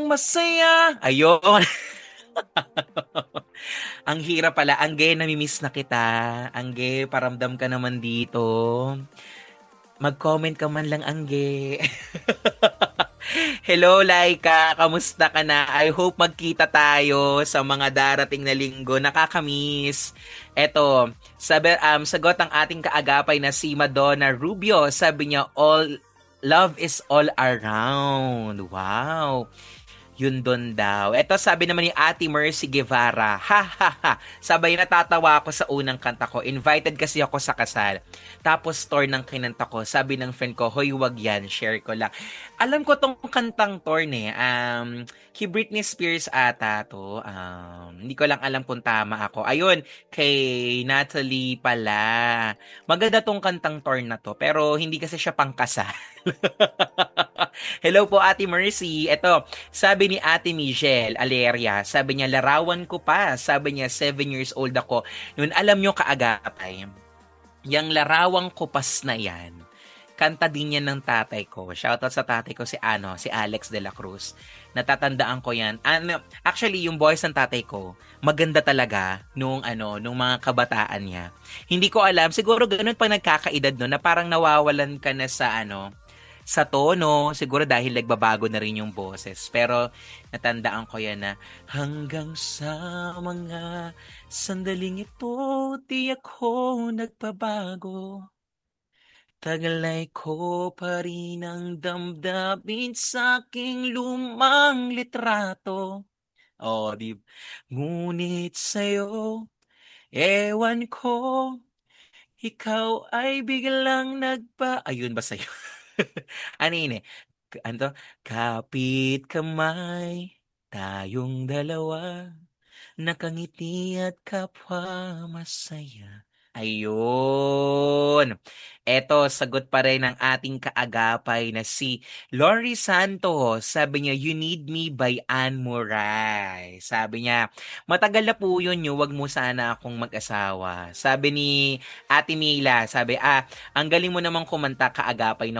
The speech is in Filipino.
masaya. Ayun. Ang hirap pala. Angge, namimiss na kita. Angge, paramdam ka naman dito. Mag-comment ka man lang, Angge. Hello, Laika. Kamusta ka na? I hope magkita tayo sa mga darating na linggo. Nakakamiss. Eto, sagot ang ating kaagapay na si Madonna Rubio. Sabi niya, all love is all around. Wow. Yun doon daw. Ito sabi naman ni Ate Mercy Guevara. Ha ha ha. Sabay natatawa ako sa unang kanta ko. Invited kasi ako sa kasal. Tapos store ng kinanta ko. Sabi ng friend ko, hoy wag yan. Share ko lang. Alam ko tong kantang torn eh. Kay Britney Spears ata to. Hindi ko lang alam kung tama ako. Ayun, kay Natalie pala. Maganda tong kantang torn na to. Pero hindi kasi siya pangkasal. Hello po Ate Mercy. Ito, sabi ni Ate Michelle Aleria, sabi niya, larawan ko pa. Sabi niya, 7 years old ako. Yun, alam nyo kaagapay, yung larawang kupas na yan, kanta din yan ng tatay ko. Shoutout sa tatay ko si Alex de la Cruz. Natatandaan ko yan. Actually, yung voice ng tatay ko, maganda talaga nung mga kabataan niya. Hindi ko alam, siguro ganun pa nagkakaedad no, na parang nawawalan ka na sa tono, siguro dahil nagbabago na rin yung boses. Pero natandaan ko yan na hanggang sa mga sandaling ito, di ako nagbabago. Taglay ko pa rin ang damdamin sa aking lumang litrato. Oh, di. Ngunit sa'yo, ewan ko, ikaw ay biglang Ayun ba sa'yo? Ano yun eh? Ano to? Kapit kamay, tayong dalawa, nakangiti at kapwa masaya. Ayun. Eto, sagot pa rin ng ating kaagapay na si Lori Santos. Sabi niya, You Need Me by Anne Murray. Sabi niya, matagal na po yun, wag mo sana akong mag-asawa. Sabi ni Ate Mila, sabi, ang galing mo namang kumanta kaagapay na